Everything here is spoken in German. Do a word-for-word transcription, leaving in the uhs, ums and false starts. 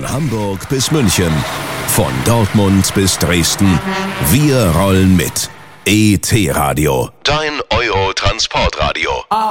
Von Hamburg bis München, von Dortmund bis Dresden. Wir rollen mit. E T Radio, dein Euro-Transportradio.